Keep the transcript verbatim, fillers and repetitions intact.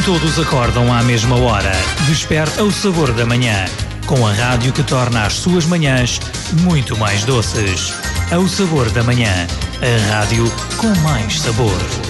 todos acordam à mesma hora. Desperta o sabor da manhã, com a rádio que torna as suas manhãs muito mais doces. É o sabor da manhã, a rádio com mais sabor.